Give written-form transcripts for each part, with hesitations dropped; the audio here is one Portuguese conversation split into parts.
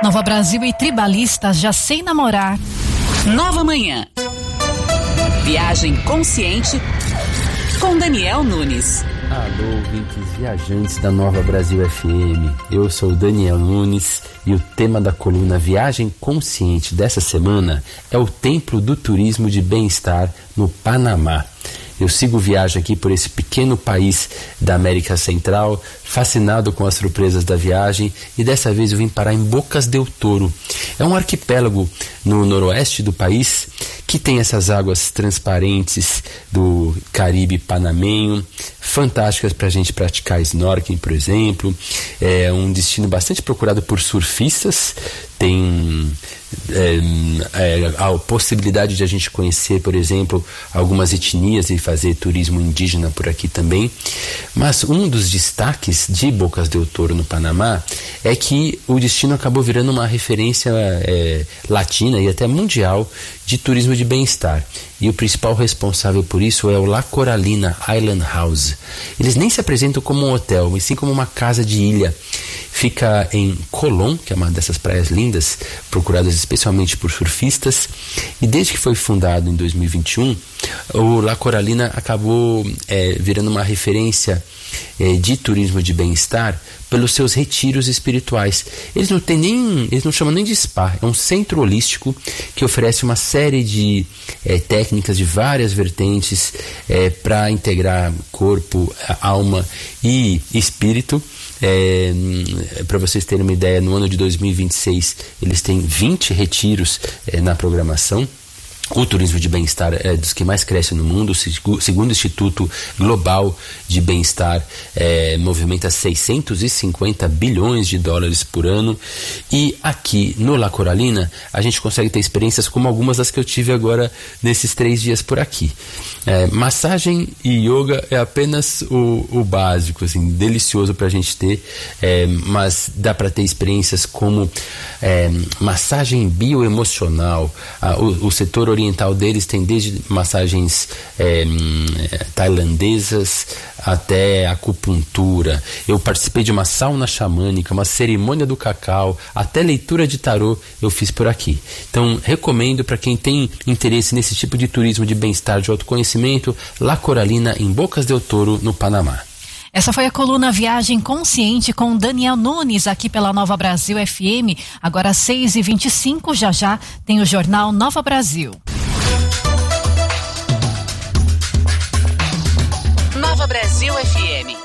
Nova Brasil e tribalistas já sem namorar. Nova Manhã. Viagem consciente com Daniel Nunes. Alô, ouvintes viajantes da Nova Brasil FM. Eu sou o Daniel Nunes e o tema da coluna Viagem Consciente dessa semana é o Templo do Turismo de Bem-Estar no Panamá. Eu sigo viagem aqui por esse pequeno país da América Central, fascinado com as surpresas da viagem, e dessa vez eu vim parar em Bocas del Toro. É um arquipélago no noroeste do país que tem essas águas transparentes do Caribe panamenho, fantásticas para a gente praticar snorkeling, por exemplo. É um destino bastante procurado por surfistas. Tem a possibilidade de a gente conhecer, por exemplo, algumas etnias e fazer turismo indígena por aqui também. Mas um dos destaques de Bocas del Toro no Panamá é que o destino acabou virando uma referência latina e até mundial de turismo de bem-estar. E o principal responsável por isso é o La Coralina Island House. Eles nem se apresentam como um hotel, mas sim como uma casa de ilha. Fica em Colón, que é uma dessas praias lindas, procuradas especialmente por surfistas. E desde que foi fundado em 2021, o La Coralina acabou virando uma referência de turismo de bem-estar pelos seus retiros espirituais. Eles não chamam nem de spa, é um centro holístico que oferece uma série de técnicas de várias vertentes para integrar corpo, alma e espírito. Para vocês terem uma ideia, no ano de 2026 eles têm 20 retiros na programação. O turismo de bem-estar é dos que mais cresce no mundo. Segundo o Instituto Global de Bem-Estar, movimenta 650 bilhões de dólares por ano. E aqui no La Coralina a gente consegue ter experiências como algumas das que eu tive agora nesses 3 dias por aqui. Massagem e yoga é apenas o básico, assim, delicioso para a gente ter, mas dá para ter experiências como massagem bioemocional. O setor oriental deles tem desde massagens tailandesas até acupuntura. Eu participei de uma sauna xamânica, uma cerimônia do cacau, até leitura de tarô eu fiz por aqui. Então recomendo para quem tem interesse nesse tipo de turismo de bem-estar, de autoconhecimento, La Coralina em Bocas del Toro, no Panamá. Essa foi a coluna Viagem Consciente com Daniel Nunes aqui pela Nova Brasil FM. Agora 6h25, já tem o Jornal Nova Brasil. Nova Brasil FM.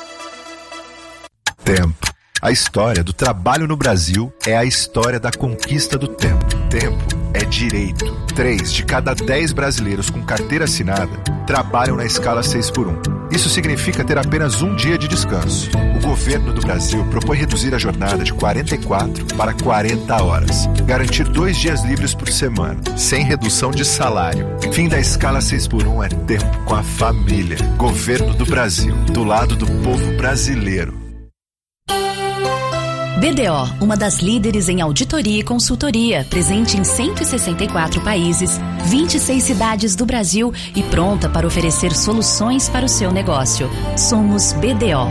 Tempo. A história do trabalho no Brasil é a história da conquista do tempo. Tempo é direito. 3 de cada 10 brasileiros com carteira assinada trabalham na escala 6x1. Isso significa ter apenas um dia de descanso. O governo do Brasil propõe reduzir a jornada de 44 para 40 horas. Garantir 2 dias livres por semana, sem redução de salário. Fim da escala 6x1 é tempo com a família. Governo do Brasil, do lado do povo brasileiro. BDO, uma das líderes em auditoria e consultoria, presente em 164 países, 26 cidades do Brasil e pronta para oferecer soluções para o seu negócio. Somos BDO.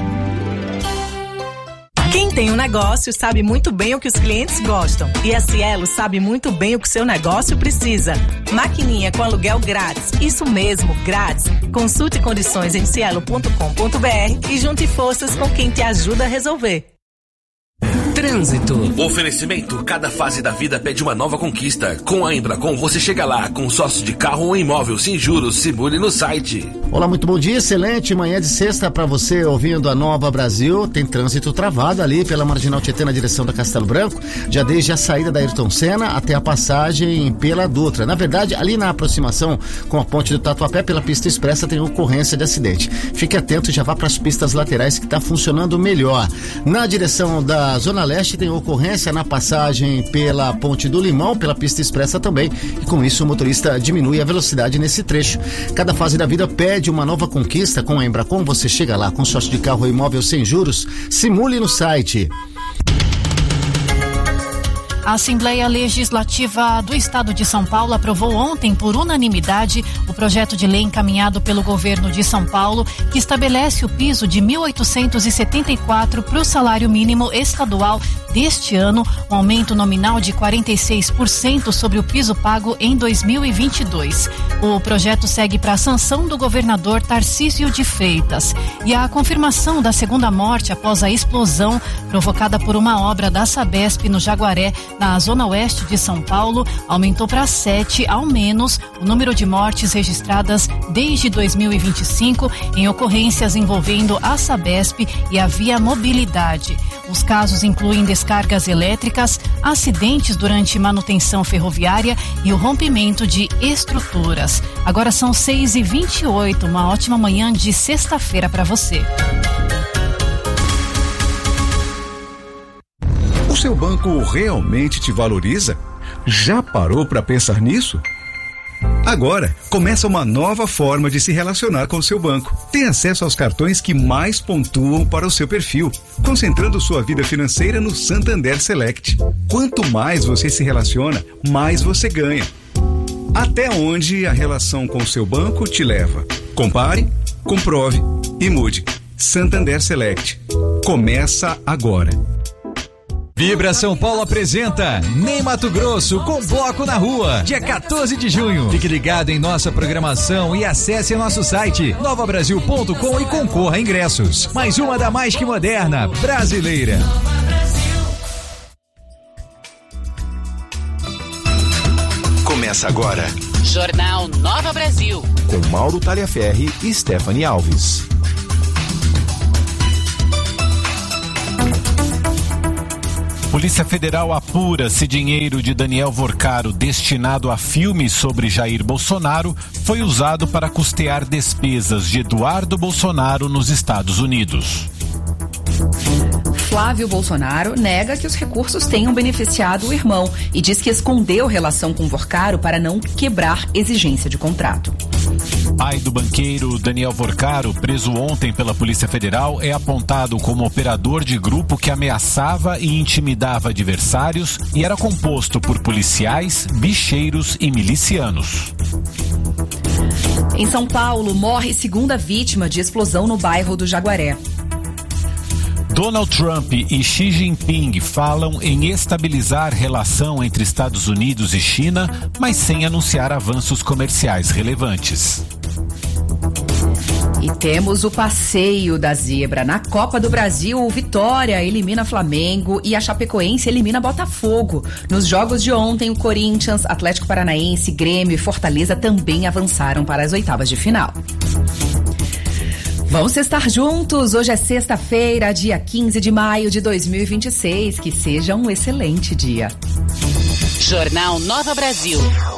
Quem tem um negócio sabe muito bem o que os clientes gostam. E a Cielo sabe muito bem o que o seu negócio precisa. Maquininha com aluguel grátis. Isso mesmo, grátis. Consulte condições em cielo.com.br e junte forças com quem te ajuda a resolver. Trânsito. Oferecimento: cada fase da vida pede uma nova conquista. Com a Embracon você chega lá. Consórcio de carro ou imóvel sem juros. Simule no site. Olá, muito bom dia. Excelente manhã de sexta para você ouvindo a Nova Brasil. Tem trânsito travado ali pela Marginal Tietê na direção da Castelo Branco, já desde a saída da Ayrton Senna até a passagem pela Dutra. Na verdade, ali na aproximação com a ponte do Tatuapé pela pista expressa tem ocorrência de acidente. Fique atento e já vá para as pistas laterais que está funcionando melhor. Na direção da Zona Leste tem ocorrência na passagem pela Ponte do Limão, pela pista expressa também, e com isso o motorista diminui a velocidade nesse trecho. Cada fase da vida pede uma nova conquista. Com a Embracon você chega lá. Consórcio de carro ou imóvel sem juros, simule no site. A Assembleia Legislativa do Estado de São Paulo aprovou ontem, por unanimidade, o projeto de lei encaminhado pelo governo de São Paulo, que estabelece o piso de R$ 1.874 para o salário mínimo estadual deste ano, um aumento nominal de 46% sobre o piso pago em 2022. O projeto segue para a sanção do governador Tarcísio de Freitas. E a confirmação da segunda morte após a explosão provocada por uma obra da Sabesp no Jaguaré, na zona oeste de São Paulo, aumentou para 7, ao menos, o número de mortes registradas desde 2025 em ocorrências envolvendo a Sabesp e a Via Mobilidade. Os casos incluem descargas elétricas, acidentes durante manutenção ferroviária e o rompimento de estruturas. Agora são 6h28, uma ótima manhã de sexta-feira para você. O seu banco realmente te valoriza? Já parou para pensar nisso? Agora, começa uma nova forma de se relacionar com o seu banco. Tem acesso aos cartões que mais pontuam para o seu perfil, concentrando sua vida financeira no Santander Select. Quanto mais você se relaciona, mais você ganha. Até onde a relação com o seu banco te leva? Compare, comprove e mude. Santander Select. Começa agora. Vibra São Paulo apresenta Ney Mato Grosso com Bloco na Rua, dia 14 de junho. Fique ligado em nossa programação e acesse nosso site novabrasil.com e concorra a ingressos. Mais uma da mais que moderna brasileira. Começa agora Jornal Nova Brasil, com Mauro Taliaferri e Stephanie Alves. Polícia Federal apura se dinheiro de Daniel Vorcaro destinado a filmes sobre Jair Bolsonaro foi usado para custear despesas de Eduardo Bolsonaro nos Estados Unidos. Flávio Bolsonaro nega que os recursos tenham beneficiado o irmão e diz que escondeu relação com Vorcaro para não quebrar exigência de contrato. Pai do banqueiro Daniel Vorcaro, preso ontem pela Polícia Federal, é apontado como operador de grupo que ameaçava e intimidava adversários e era composto por policiais, bicheiros e milicianos. Em São Paulo, morre segunda vítima de explosão no bairro do Jaguaré. Donald Trump e Xi Jinping falam em estabilizar relação entre Estados Unidos e China, mas sem anunciar avanços comerciais relevantes. E temos o passeio da zebra. Na Copa do Brasil, o Vitória elimina Flamengo e a Chapecoense elimina Botafogo. Nos jogos de ontem, o Corinthians, Atlético Paranaense, Grêmio e Fortaleza também avançaram para as oitavas de final. Vamos estar juntos. Hoje é sexta-feira, dia 15 de maio de 2026. Que seja um excelente dia. Jornal Nova Brasil.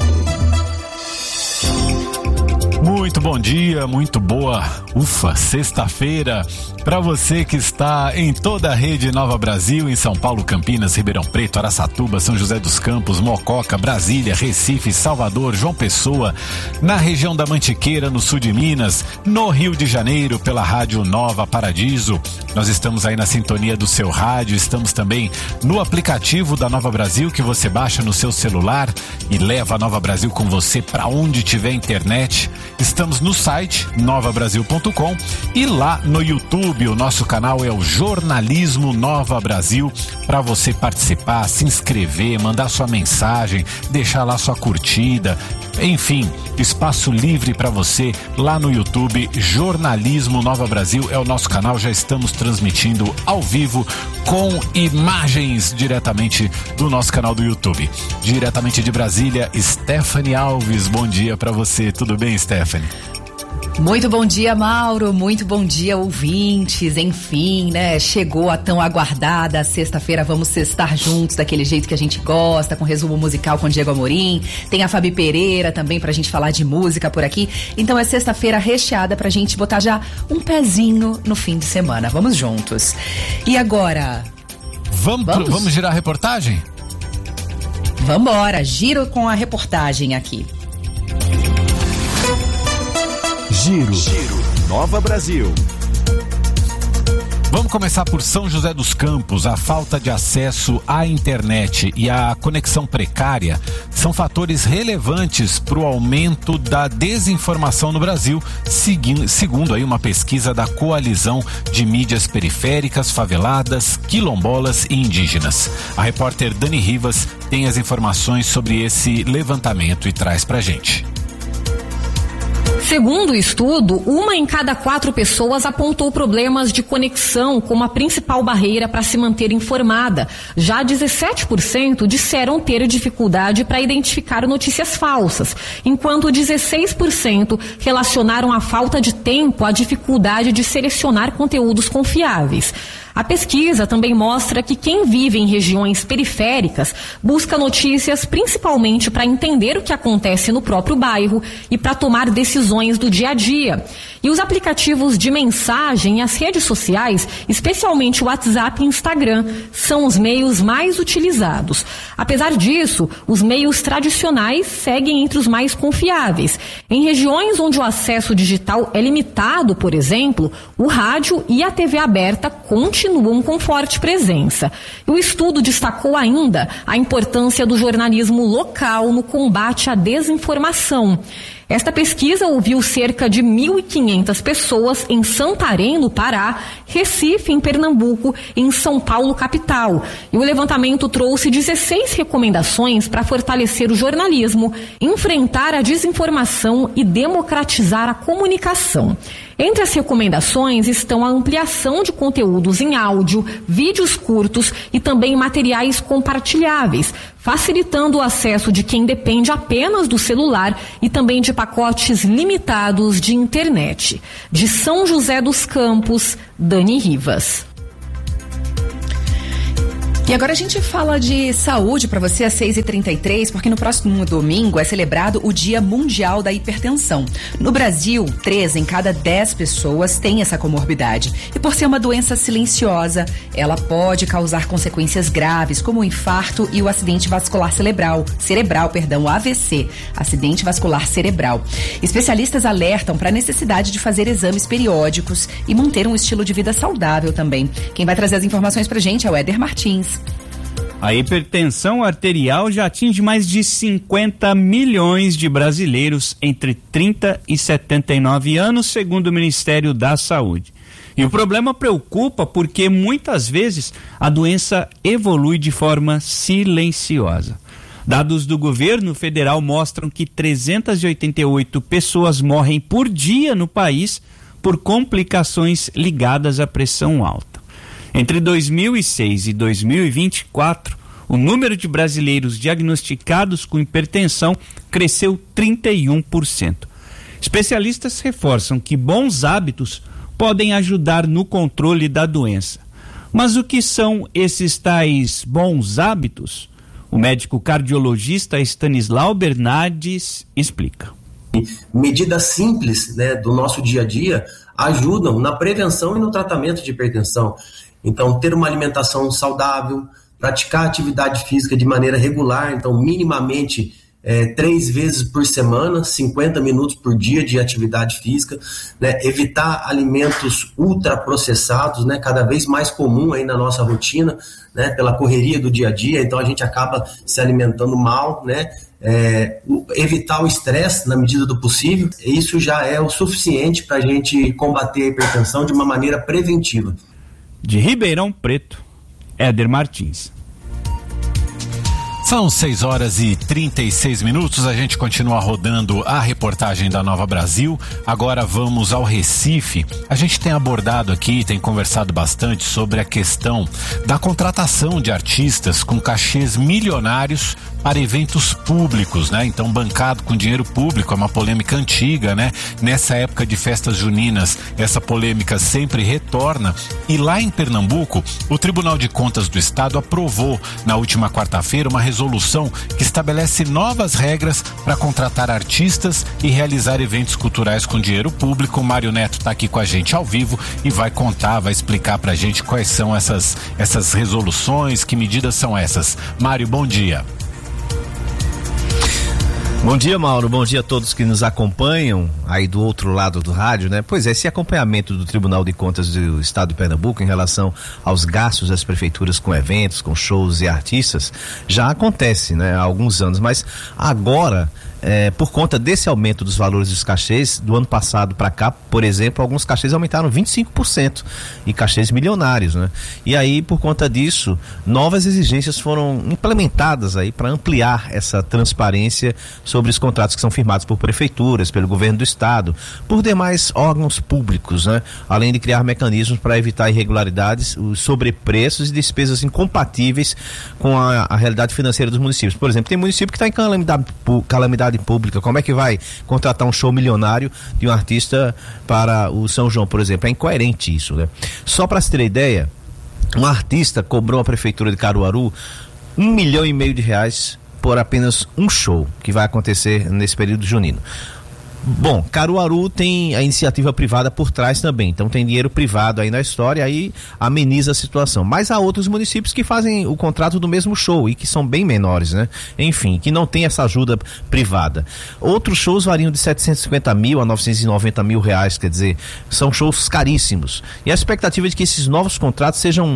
Muito bom dia, muito boa, sexta-feira para você que está em toda a rede Nova Brasil, em São Paulo, Campinas, Ribeirão Preto, Araçatuba, São José dos Campos, Mococa, Brasília, Recife, Salvador, João Pessoa, na região da Mantiqueira, no sul de Minas, no Rio de Janeiro, pela Rádio Nova Paradiso. Nós estamos aí na sintonia do seu rádio, estamos também no aplicativo da Nova Brasil que você baixa no seu celular e leva a Nova Brasil com você para onde tiver internet. Estamos no site novabrasil.com e lá no YouTube o nosso canal é o Jornalismo Nova Brasil, para você participar, se inscrever, mandar sua mensagem, deixar lá sua curtida, enfim, espaço livre para você lá no YouTube. Jornalismo Nova Brasil é o nosso canal, já estamos transmitindo ao vivo com imagens diretamente do nosso canal do YouTube. Diretamente de Brasília, Stephanie Alves, bom dia para você, tudo bem, Stephanie? Muito bom dia, Mauro, muito bom dia, ouvintes, enfim, né, chegou a tão aguardada sexta-feira, vamos sextar juntos daquele jeito que a gente gosta, com resumo musical com Diego Amorim, tem a Fabi Pereira também pra gente falar de música por aqui, então é sexta-feira recheada pra gente botar já um pezinho no fim de semana, vamos juntos. E agora? Vamos girar a reportagem? Vambora, giro com a reportagem aqui. Giro Nova Brasil. Vamos começar por São José dos Campos. A falta de acesso à internet e a conexão precária são fatores relevantes para o aumento da desinformação no Brasil, segundo aí uma pesquisa da Coalizão de Mídias Periféricas, Faveladas, Quilombolas e Indígenas. A repórter Dani Rivas tem as informações sobre esse levantamento e traz pra gente. Segundo o estudo, 1 em cada 4 pessoas apontou problemas de conexão como a principal barreira para se manter informada. Já 17% disseram ter dificuldade para identificar notícias falsas, enquanto 16% relacionaram a falta de tempo à dificuldade de selecionar conteúdos confiáveis. A pesquisa também mostra que quem vive em regiões periféricas busca notícias principalmente para entender o que acontece no próprio bairro e para tomar decisões do dia a dia. E os aplicativos de mensagem e as redes sociais, especialmente o WhatsApp e Instagram, são os meios mais utilizados. Apesar disso, os meios tradicionais seguem entre os mais confiáveis. Em regiões onde o acesso digital é limitado, por exemplo, o rádio e a TV aberta continuam com forte presença. E o estudo destacou ainda a importância do jornalismo local no combate à desinformação. Esta pesquisa ouviu cerca de 1.500 pessoas em Santarém, no Pará, Recife, em Pernambuco e em São Paulo, capital. E o levantamento trouxe 16 recomendações para fortalecer o jornalismo, enfrentar a desinformação e democratizar a comunicação. Entre as recomendações estão a ampliação de conteúdos em áudio, vídeos curtos e também materiais compartilháveis, facilitando o acesso de quem depende apenas do celular e também de pacotes limitados de internet. De São José dos Campos, Dani Rivas. E agora a gente fala de saúde para você às 6h33, porque no próximo domingo é celebrado o Dia Mundial da Hipertensão. No Brasil, 3 em cada 10 pessoas têm essa comorbidade. E por ser uma doença silenciosa, ela pode causar consequências graves, como o infarto e o acidente vascular cerebral, o AVC, acidente vascular cerebral. Especialistas alertam para a necessidade de fazer exames periódicos e manter um estilo de vida saudável também. Quem vai trazer as informações pra gente é o Éder Martins. A hipertensão arterial já atinge mais de 50 milhões de brasileiros entre 30 e 79 anos, segundo o Ministério da Saúde. E o problema preocupa porque muitas vezes a doença evolui de forma silenciosa. Dados do governo federal mostram que 388 pessoas morrem por dia no país por complicações ligadas à pressão alta. Entre 2006 e 2024, o número de brasileiros diagnosticados com hipertensão cresceu 31%. Especialistas reforçam que bons hábitos podem ajudar no controle da doença. Mas o que são esses tais bons hábitos? O médico cardiologista Stanislau Bernardes explica. Medidas simples, do nosso dia a dia ajudam na prevenção e no tratamento de hipertensão. Então, ter uma alimentação saudável, praticar atividade física de maneira regular, então minimamente 3 vezes por semana, 50 minutos por dia de atividade física, evitar alimentos ultraprocessados, cada vez mais comum aí na nossa rotina, pela correria do dia a dia, então a gente acaba se alimentando mal, evitar o estresse na medida do possível, isso já é o suficiente para a gente combater a hipertensão de uma maneira preventiva. De Ribeirão Preto, Éder Martins. São 6h36, a gente continua rodando a reportagem da Nova Brasil. Agora vamos ao Recife. A gente tem abordado aqui, tem conversado bastante sobre a questão da contratação de artistas com cachês milionários para eventos públicos, Então, bancado com dinheiro público, é uma polêmica antiga, Nessa época de festas juninas, essa polêmica sempre retorna. E lá em Pernambuco, o Tribunal de Contas do Estado aprovou na última quarta-feira uma resolução que estabelece novas regras para contratar artistas e realizar eventos culturais com dinheiro público. O Mário Neto está aqui com a gente ao vivo e vai explicar para a gente quais são essas resoluções, que medidas são essas. Mário, bom dia. Bom dia, Mauro. Bom dia a todos que nos acompanham aí do outro lado do rádio, né? Pois é, esse acompanhamento do Tribunal de Contas do Estado de Pernambuco em relação aos gastos das prefeituras com eventos, com shows e artistas já acontece, né? Há alguns anos, mas agora, por conta desse aumento dos valores dos cachês, do ano passado para cá, por exemplo, alguns cachês aumentaram 25% e cachês milionários, né? E aí, por conta disso, novas exigências foram implementadas aí para ampliar essa transparência sobre os contratos que são firmados por prefeituras, pelo governo do estado, por demais órgãos públicos, né? Além de criar mecanismos para evitar irregularidades, os sobrepreços e despesas incompatíveis com a realidade financeira dos municípios. Por exemplo, tem município que está em calamidade pública. Como é que vai contratar um show milionário de um artista para o São João, por exemplo? É incoerente isso, né? Só para se ter ideia, um artista cobrou a prefeitura de Caruaru R$1,5 milhão por apenas um show que vai acontecer nesse período junino. Bom, Caruaru tem a iniciativa privada por trás também, então tem dinheiro privado aí na história, aí ameniza a situação. Mas há outros municípios que fazem o contrato do mesmo show e que são bem menores, né? Enfim, que não tem essa ajuda privada. Outros shows variam de 750 mil a 990 mil reais, quer dizer, são shows caríssimos. E a expectativa é de que esses novos contratos sejam